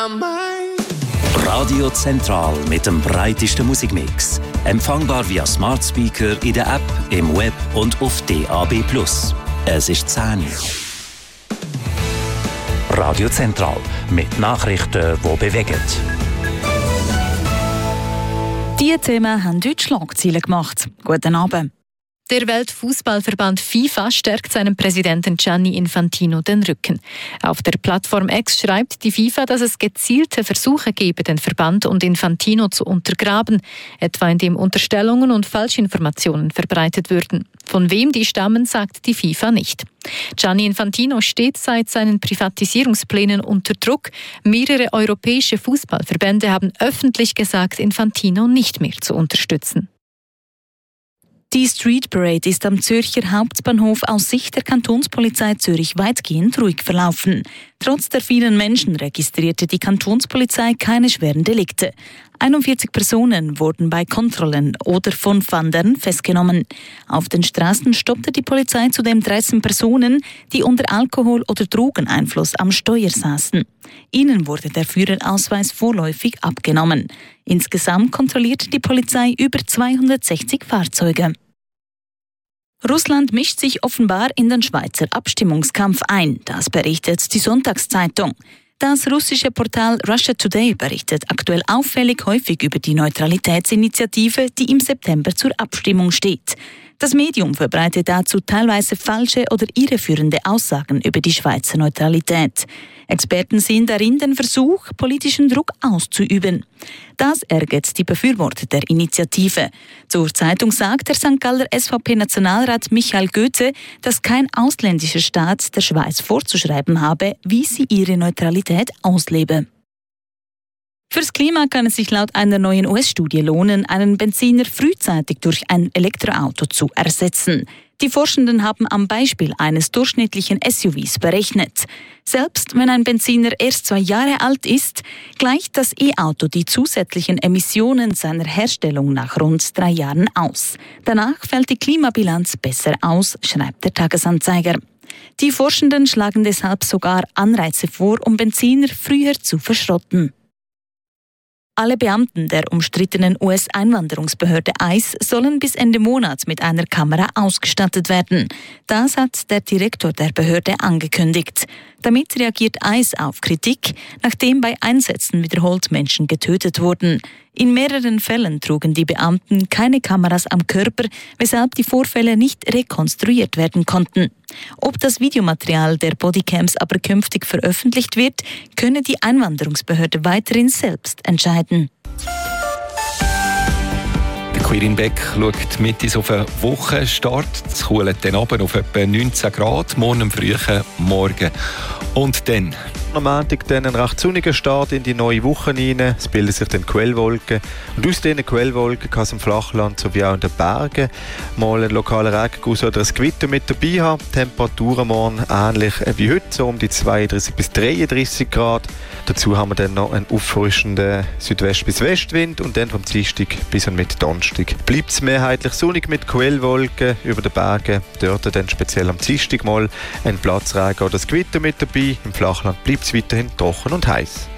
Radio Zentral mit dem breitesten Musikmix. Empfangbar via Smart Speaker in der App, im Web und auf DAB+. Es ist 10 Uhr. Radio Zentral mit Nachrichten, die bewegen. Diese Themen haben heute Schlagzeilen gemacht. Guten Abend. Der Weltfußballverband FIFA stärkt seinem Präsidenten Gianni Infantino den Rücken. Auf der Plattform X schreibt die FIFA, dass es gezielte Versuche gebe, den Verband und Infantino zu untergraben, etwa indem Unterstellungen und Falschinformationen verbreitet würden. Von wem die stammen, sagt die FIFA nicht. Gianni Infantino steht seit seinen Privatisierungsplänen unter Druck. Mehrere europäische Fußballverbände haben öffentlich gesagt, Infantino nicht mehr zu unterstützen. Die Street Parade ist am Zürcher Hauptbahnhof aus Sicht der Kantonspolizei Zürich weitgehend ruhig verlaufen. Trotz der vielen Menschen registrierte die Kantonspolizei keine schweren Delikte. 41 Personen wurden bei Kontrollen oder von Fahndern festgenommen. Auf den Straßen stoppte die Polizei zudem 13 Personen, die unter Alkohol- oder Drogeneinfluss am Steuer saßen. Ihnen wurde der Führerausweis vorläufig abgenommen. Insgesamt kontrollierte die Polizei über 260 Fahrzeuge. Russland mischt sich offenbar in den Schweizer Abstimmungskampf ein, das berichtet die Sonntagszeitung. Das russische Portal Russia Today berichtet aktuell auffällig häufig über die Neutralitätsinitiative, die im September zur Abstimmung steht. Das Medium verbreitet dazu teilweise falsche oder irreführende Aussagen über die Schweizer Neutralität. Experten sehen darin den Versuch, politischen Druck auszuüben. Das ärgert die Befürworter der Initiative. Zur Zeitung sagt der St. Galler SVP-Nationalrat Michael Goethe, dass kein ausländischer Staat der Schweiz vorzuschreiben habe, wie sie ihre Neutralität auslebe. Fürs Klima kann es sich laut einer neuen US-Studie lohnen, einen Benziner frühzeitig durch ein Elektroauto zu ersetzen. Die Forschenden haben am Beispiel eines durchschnittlichen SUVs berechnet. Selbst wenn ein Benziner erst 2 Jahre alt ist, gleicht das E-Auto die zusätzlichen Emissionen seiner Herstellung nach rund 3 Jahren aus. Danach fällt die Klimabilanz besser aus, schreibt der Tagesanzeiger. Die Forschenden schlagen deshalb sogar Anreize vor, um Benziner früher zu verschrotten. Alle Beamten der umstrittenen US-Einwanderungsbehörde ICE sollen bis Ende Monats mit einer Kamera ausgestattet werden. Das hat der Direktor der Behörde angekündigt. Damit reagiert ICE auf Kritik, nachdem bei Einsätzen wiederholt Menschen getötet wurden. In mehreren Fällen trugen die Beamten keine Kameras am Körper, weshalb die Vorfälle nicht rekonstruiert werden konnten. Ob das Videomaterial der Bodycams aber künftig veröffentlicht wird, könne die Einwanderungsbehörde weiterhin selbst entscheiden. Quirin Beck schaut mit auf einen Wochenstart. Es kühlt dann oben auf etwa 19 Grad, morgen am frühen Morgen. Und dann? Am Montag dann ein recht sonniger Start in die neue Woche rein. Es bilden sich dann Quellwolken. Und aus diesen Quellwolken kann es im Flachland sowie auch in den Bergen mal einen lokalen Regenguss oder ein Gewitter mit dabei haben. Temperaturen morgen ähnlich wie heute, so um die 32 bis 33 Grad. Dazu haben wir dann noch einen auffrischenden Südwest- bis Westwind und dann vom Dienstag bis und mit Donnerstag bleibt es mehrheitlich sonnig mit Quellwolken über den Bergen. Dort dann speziell am Dienstag mal ein Platzregen oder das Gewitter mit dabei. Im Flachland bleibt es weiterhin trocken und heiß.